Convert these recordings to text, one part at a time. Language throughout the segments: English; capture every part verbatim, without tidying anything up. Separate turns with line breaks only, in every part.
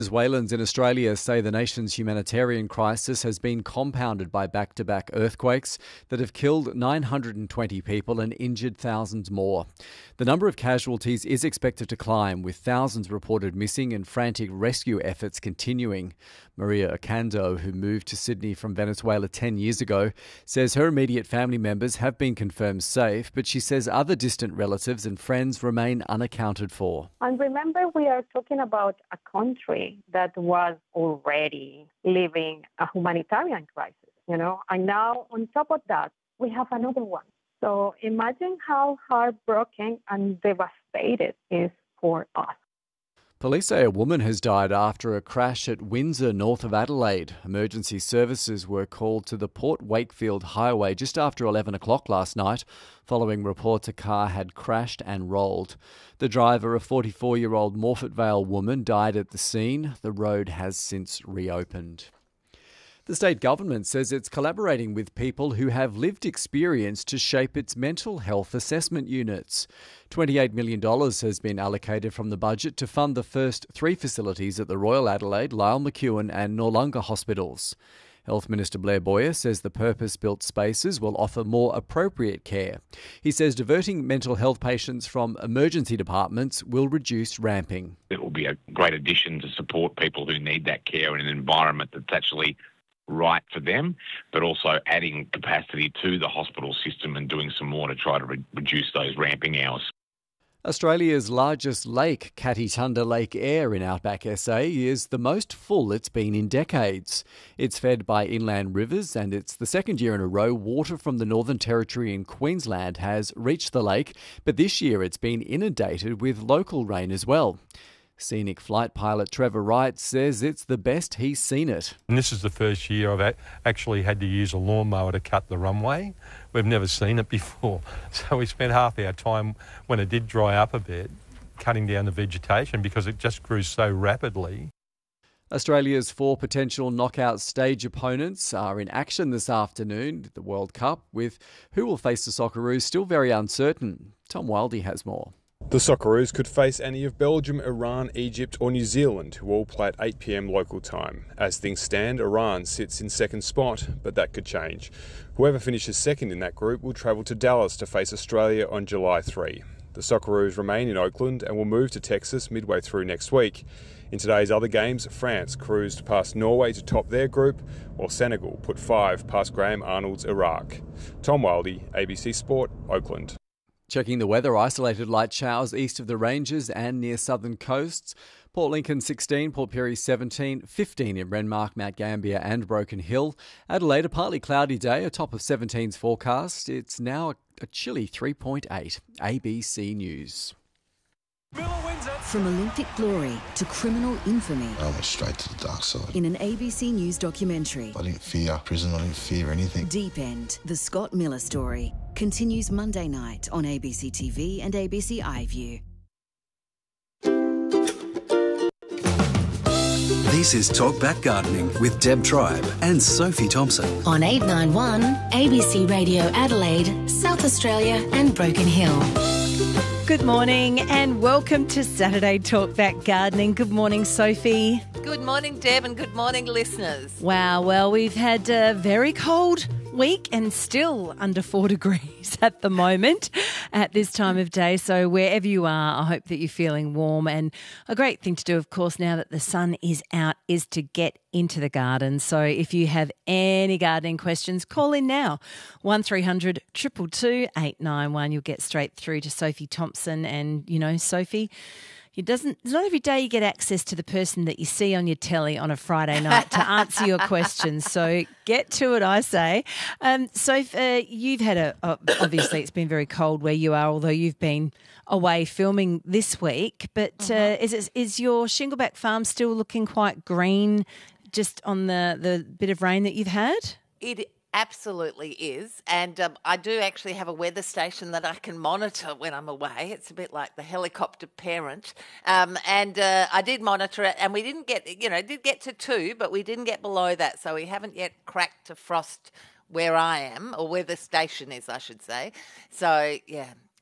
Venezuelans in Australia say the nation's humanitarian crisis has been compounded by back-to-back earthquakes that have killed nine hundred twenty people and injured thousands more. The number of casualties is expected to climb, with thousands reported missing and frantic rescue efforts continuing. Maria Ocando, who moved to Sydney from Venezuela ten years ago, says her immediate family members have been confirmed safe, but she says other distant relatives and friends remain unaccounted for.
And remember, we are talking about a country that was already living a humanitarian crisis, you know, and now on top of that, we have another one. So imagine how heartbroken and devastated it is for us.
Police say a woman has died after a crash at Windsor, north of Adelaide. Emergency services were called to the Port Wakefield Highway just after eleven o'clock last night, following reports a car had crashed and rolled. The driver, a forty-four-year-old Morphett Vale woman, died at the scene. The road has since reopened. The state government says it's collaborating with people who have lived experience to shape its mental health assessment units. twenty-eight million dollars has been allocated from the budget to fund the first three facilities at the Royal Adelaide, Lyell McEwin and Noarlunga hospitals. Health Minister Blair Boyer says the purpose-built spaces will offer more appropriate care. He says diverting mental health patients from emergency departments will reduce ramping.
It will be a great addition to support people who need that care in an environment that's actually right for them, but also adding capacity to the hospital system and doing some more to try to re- reduce those ramping hours.
Australia's largest lake, Catitunda Lake Eyre in outback S A, is the most full it's been in decades. It's fed by inland rivers, and it's the second year in a row water from the Northern Territory in Queensland has reached the lake, but this year it's been inundated with local rain as well. Scenic flight pilot Trevor Wright says it's the best he's seen it.
And this is the first year I've actually had to use a lawnmower to cut the runway. We've never seen it before. So we spent half our time, when it did dry up a bit, cutting down the vegetation because it just grew so rapidly.
Australia's four potential knockout stage opponents are in action this afternoon at the World Cup, with who will face the Socceroos still very uncertain. Tom Wildey has more.
The Socceroos could face any of Belgium, Iran, Egypt or New Zealand, who all play at eight p m local time. As things stand, Iran sits in second spot, but that could change. Whoever finishes second in that group will travel to Dallas to face Australia on July third. The Socceroos remain in Oakland and will move to Texas midway through next week. In today's other games, France cruised past Norway to top their group, while Senegal put five past Graham Arnold's Iraq. Tom Wildey, A B C Sport, Oakland.
Checking the weather, isolated light showers east of the ranges and near southern coasts. Port Lincoln sixteen, Port Pirie seventeen, fifteen in Renmark, Mount Gambier and Broken Hill. Adelaide, a partly cloudy day, a top of seventeen's forecast. It's now a chilly three point eight. A B C News.
From Olympic glory to criminal infamy.
I went straight to the dark side.
In an A B C News documentary.
I didn't fear prison, I didn't fear anything.
Deep End, the Scott Miller story, continues Monday night on A B C T V and A B C iView.
This is Talkback Gardening with Deb Tribe and Sophie Thompson.
On eight ninety-one, A B C Radio Adelaide, South Australia and Broken Hill.
Good morning and welcome to Saturday Talkback Gardening. Good morning, Sophie.
Good morning, Deb, and good morning, listeners.
Wow, well, we've had a very cold week and still under four degrees at the moment at this time of day. So wherever you are, I hope that you're feeling warm. And a great thing to do, of course, now that the sun is out, is to get into the garden. So if you have any gardening questions, call in now. one three hundred two two two eight nine one. You'll get straight through to Sophie Thompson. And, you know, Sophie, it doesn't, it's not every day you get access to the person that you see on your telly on a Friday night to answer your questions. So get to it, I say. Um, so uh, you've had a, uh, obviously it's been very cold where you are, although you've been away filming this week. But uh, is it, is your Shingleback farm still looking quite green just on the, the bit of rain that you've had?
It absolutely is. And um, I do actually have a weather station that I can monitor when I'm away. It's a bit like the helicopter parent. Um, and uh, I did monitor it, and we didn't get, you know, did get to two, but we didn't get below that. So we haven't yet cracked to frost where I am, or where the station is, I should say. So, yeah. Um,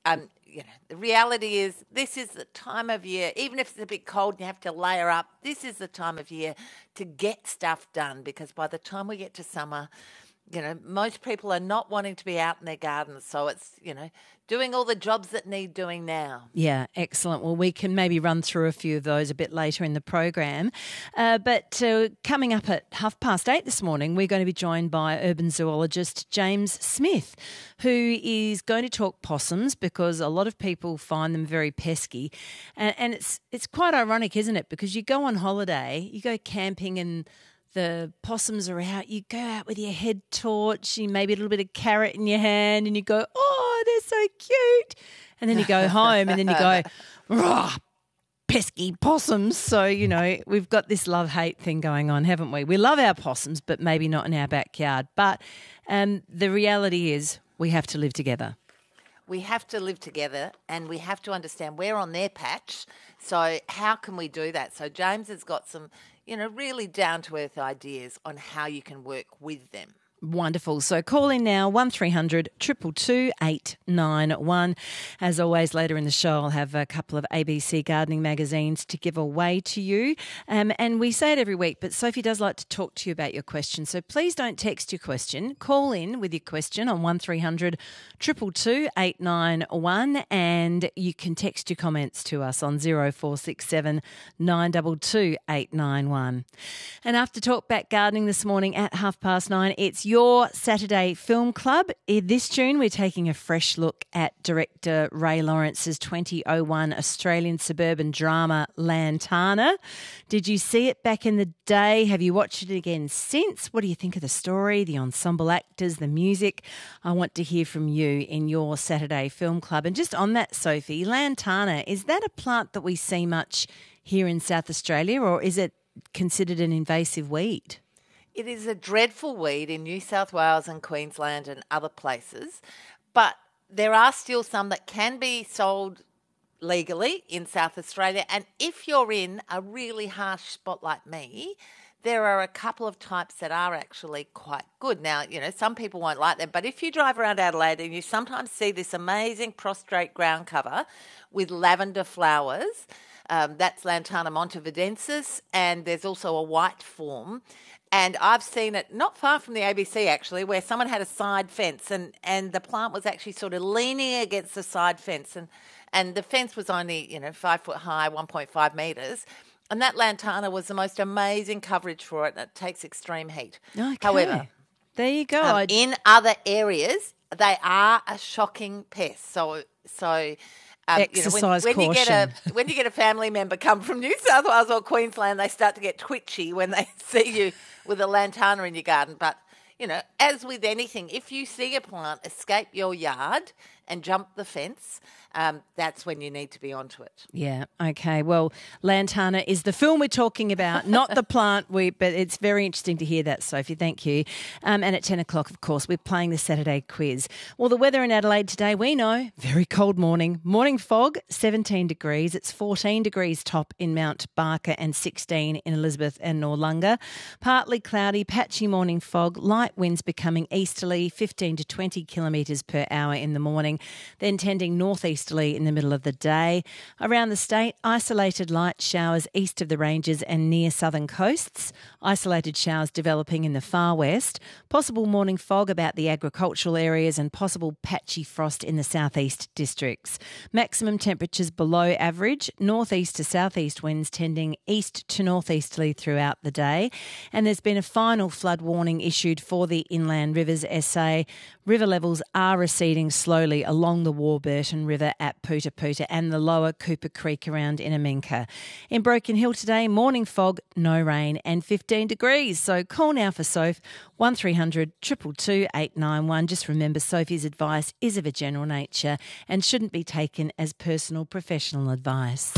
you know, the reality is this is the time of year, even if it's a bit cold and you have to layer up, this is the time of year to get stuff done, because by the time we get to summer, you know, most people are not wanting to be out in their gardens. So it's, you know, doing all the jobs that need doing now.
Yeah, excellent. Well, we can maybe run through a few of those a bit later in the program. Uh, but uh, coming up at half past eight this morning, we're going to be joined by urban zoologist James Smith, who is going to talk possums, because a lot of people find them very pesky. And, and it's it's quite ironic, isn't it? Because you go on holiday, you go camping and the possums are out, you go out with your head torch, you maybe a little bit of carrot in your hand, and you go, oh, they're so cute. And then you go home and then you go, rah, pesky possums. So, you know, we've got this love-hate thing going on, haven't we? We love our possums, but maybe not in our backyard. But um, the reality is we have to live together.
We have to live together, and we have to understand we're on their patch. So how can we do that? So James has got some, you know, really down-to-earth ideas on how you can work with them.
Wonderful. So call in now, one three hundred two two two eight nine one. As always, later in the show, I'll have a couple of A B C gardening magazines to give away to you. Um, and we say it every week, but Sophie does like to talk to you about your question. So please don't text your question. Call in with your question on one three hundred two two two eight nine one, and you can text your comments to us on zero four six seven nine two two eight nine one. And after Talk Back Gardening this morning at half past nine, it's your Saturday Film Club. In this June, we're taking a fresh look at director Ray Lawrence's twenty oh one Australian suburban drama Lantana. Did you see it back in the day? Have you watched it again since? What do you think of the story, the ensemble actors, the music? I want to hear from you in your Saturday Film Club. And just on that, Sophie, Lantana, is that a plant that we see much here in South Australia, or is it considered an invasive weed?
It is a dreadful weed in New South Wales and Queensland and other places, but there are still some that can be sold legally in South Australia. And if you're in a really harsh spot like me, there are a couple of types that are actually quite good. Now, you know, some people won't like them, but if you drive around Adelaide and you sometimes see this amazing prostrate ground cover with lavender flowers, um, that's Lantana montevidensis, and there's also a white form. And I've seen it not far from the A B C, actually, where someone had a side fence and, and the plant was actually sort of leaning against the side fence. And, and the fence was only, you know, five foot high, one point five metres. And that Lantana was the most amazing coverage for it, and it takes extreme heat.
Okay.
However,
there you go.
Um, in other areas, they are a shocking pest. So, so um,
exercise
you know, when, when
caution.
you get a when you get a family member come from New South Wales or Queensland, they start to get twitchy when they see you with a Lantana in your garden. But you know, as with anything, if you see a plant escape your yard and jump the fence, um, that's when you need to be onto it.
Yeah, okay. Well, Lantana is the film we're talking about, not the plant, we, but it's very interesting to hear that, Sophie. Thank you. Um, and at ten o'clock, of course, we're playing the Saturday quiz. Well, the weather in Adelaide today, we know, very cold morning. Morning fog, seventeen degrees. It's fourteen degrees top in Mount Barker and sixteen in Elizabeth and Noarlunga. Partly cloudy, patchy morning fog, light winds becoming easterly, fifteen to twenty kilometres per hour in the morning, then tending northeasterly in the middle of the day. Around the state, isolated light showers east of the ranges and near southern coasts. Isolated showers developing in the far west. Possible morning fog about the agricultural areas and possible patchy frost in the southeast districts. Maximum temperatures below average. Northeast to southeast winds tending east to northeasterly throughout the day. And there's been a final flood warning issued for the inland rivers S A. River levels are receding slowly along the Warburton River at Poota Poota and the lower Cooper Creek around Inaminka. In Broken Hill today, morning fog, no rain and fifteen degrees. So call now for Soph, one three hundred two two two eight nine one. Just remember, Sophie's advice is of a general nature and shouldn't be taken as personal professional advice.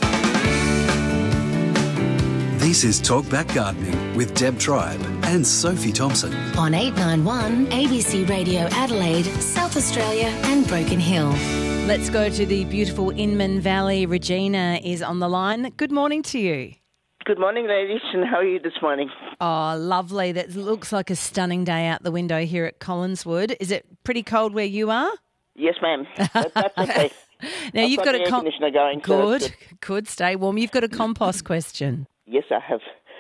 This is Talk Back Gardening with Deb Tribe and Sophie Thompson.
On eight nine one A B C Radio Adelaide, South Australia and Broken Hill.
Let's go to the beautiful Inman Valley. Regina is on the line. Good morning to you.
Good morning, ladies, and how are you this morning?
Oh, lovely. That looks like a stunning day out the window here at Collinswood. Is it pretty cold where you are?
Yes, ma'am. But that's okay.
Now
I've
you've
got
got
the
a
air
com-
conditioner going. so
good,
that's
good. Stay warm. You've got a compost question.
Yes, I have.